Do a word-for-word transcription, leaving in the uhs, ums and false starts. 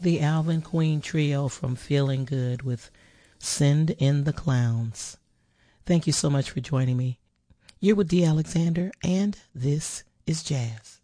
The Alvin Queen Trio from Feeling Good with Send in the Clowns. Thank you so much for joining me. You're with D. Alexander, and this is Jazz.